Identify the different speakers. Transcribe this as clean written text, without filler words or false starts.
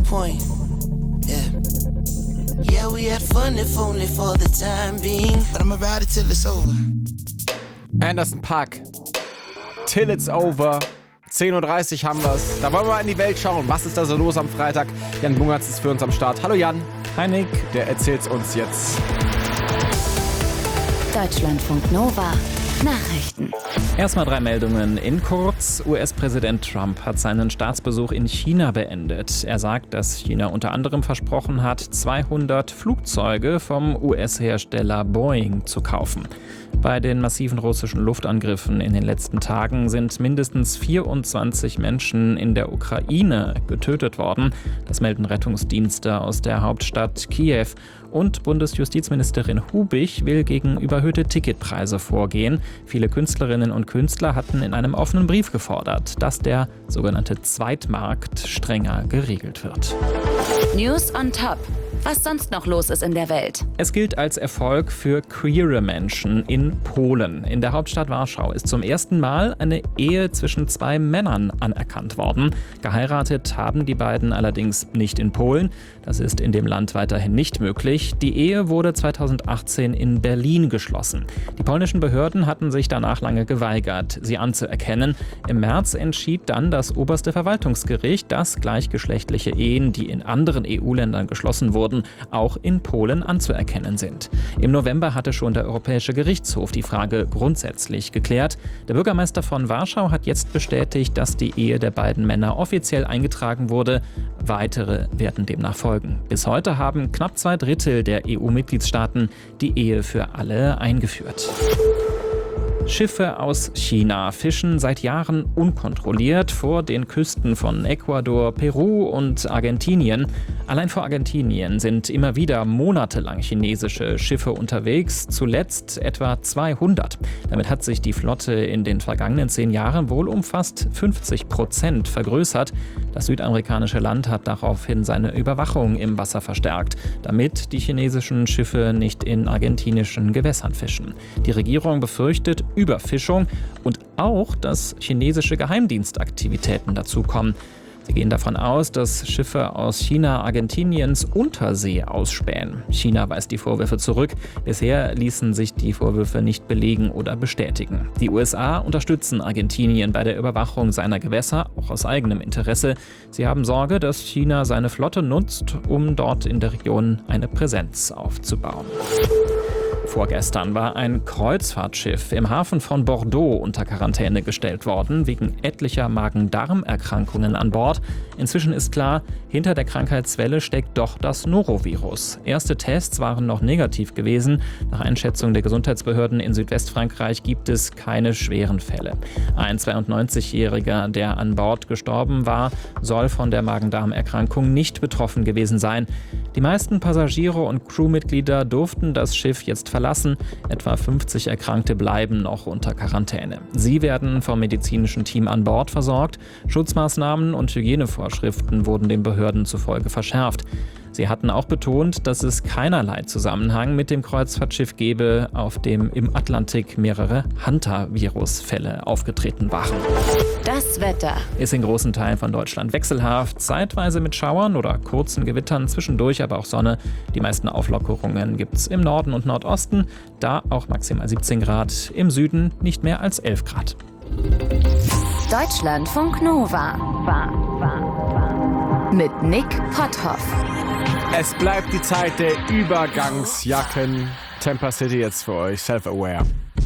Speaker 1: point. Yeah, we had fun if only for the time being. But I'm about it till it's over.
Speaker 2: Anderson .Paak. Till it's over. 10.30 Uhr haben wir's. Da wollen wir mal in die Welt schauen. Was ist da so los am Freitag? Jan Bungertz ist für uns am Start. Hallo Jan.
Speaker 3: Hi Nick.
Speaker 2: Der erzählt's uns jetzt.
Speaker 4: Deutschlandfunk Nova. Nachrichten.
Speaker 3: Erstmal 3 Meldungen in kurz. US-Präsident Trump hat seinen Staatsbesuch in China beendet. Er sagt, dass China unter anderem versprochen hat, 200 Flugzeuge vom US-Hersteller Boeing zu kaufen. Bei den massiven russischen Luftangriffen in den letzten Tagen sind mindestens 24 Menschen in der Ukraine getötet worden. Das melden Rettungsdienste aus der Hauptstadt Kiew. Und Bundesjustizministerin Hubich will gegen überhöhte Ticketpreise vorgehen. Viele Künstlerinnen und Künstler hatten in einem offenen Brief gefordert, dass der sogenannte Zweitmarkt strenger geregelt wird.
Speaker 4: News on Top. Was sonst noch los ist in der Welt.
Speaker 3: Es gilt als Erfolg für queere Menschen in Polen. In der Hauptstadt Warschau ist zum ersten Mal eine Ehe zwischen 2 Männern anerkannt worden. Geheiratet haben die beiden allerdings nicht in Polen. Das ist in dem Land weiterhin nicht möglich. Die Ehe wurde 2018 in Berlin geschlossen. Die polnischen Behörden hatten sich danach lange geweigert, sie anzuerkennen. Im März entschied dann das oberste Verwaltungsgericht, dass gleichgeschlechtliche Ehen, die in anderen EU-Ländern geschlossen wurden, auch in Polen anzuerkennen sind. Im November hatte schon der Europäische Gerichtshof die Frage grundsätzlich geklärt. Der Bürgermeister von Warschau hat jetzt bestätigt, dass die Ehe der beiden Männer offiziell eingetragen wurde. Weitere werden demnach folgen. Bis heute haben knapp 2/3 der EU-Mitgliedstaaten die Ehe für alle eingeführt. Schiffe aus China fischen seit Jahren unkontrolliert vor den Küsten von Ecuador, Peru und Argentinien. Allein vor Argentinien sind immer wieder monatelang chinesische Schiffe unterwegs, zuletzt etwa 200. Damit hat sich die Flotte in den vergangenen 10 Jahren wohl um fast 50% vergrößert. Das südamerikanische Land hat daraufhin seine Überwachung im Wasser verstärkt, damit die chinesischen Schiffe nicht in argentinischen Gewässern fischen. Die Regierung befürchtet Überfischung und auch, dass chinesische Geheimdienstaktivitäten dazukommen. Sie gehen davon aus, dass Schiffe aus China Argentiniens Untersee ausspähen. China weist die Vorwürfe zurück. Bisher ließen sich die Vorwürfe nicht belegen oder bestätigen. Die USA unterstützen Argentinien bei der Überwachung seiner Gewässer, auch aus eigenem Interesse. Sie haben Sorge, dass China seine Flotte nutzt, um dort in der Region eine Präsenz aufzubauen. Vorgestern war ein Kreuzfahrtschiff im Hafen von Bordeaux unter Quarantäne gestellt worden, wegen etlicher Magen-Darm-Erkrankungen an Bord. Inzwischen ist klar, hinter der Krankheitswelle steckt doch das Norovirus. Erste Tests waren noch negativ gewesen. Nach Einschätzung der Gesundheitsbehörden in Südwestfrankreich gibt es keine schweren Fälle. Ein 92-Jähriger, der an Bord gestorben war, soll von der Magen-Darm-Erkrankung nicht betroffen gewesen sein. Die meisten Passagiere und Crewmitglieder durften das Schiff jetzt verlassen. Etwa 50 Erkrankte bleiben noch unter Quarantäne. Sie werden vom medizinischen Team an Bord versorgt. Schutzmaßnahmen und Hygienevorschriften wurden den Behörden zufolge verschärft. Sie hatten auch betont, dass es keinerlei Zusammenhang mit dem Kreuzfahrtschiff gebe, auf dem im Atlantik mehrere Hantavirus-Fälle aufgetreten waren.
Speaker 4: Das Wetter
Speaker 3: ist in großen Teilen von Deutschland wechselhaft, zeitweise mit Schauern oder kurzen Gewittern, zwischendurch aber auch Sonne. Die meisten Auflockerungen gibt es im Norden und Nordosten, da auch maximal 17 Grad, im Süden nicht mehr als 11 Grad.
Speaker 4: Deutschlandfunk Nova. Mit Nick Potthoff.
Speaker 2: Es bleibt die Zeit der Übergangsjacken. Temper City jetzt für euch, Self-Aware.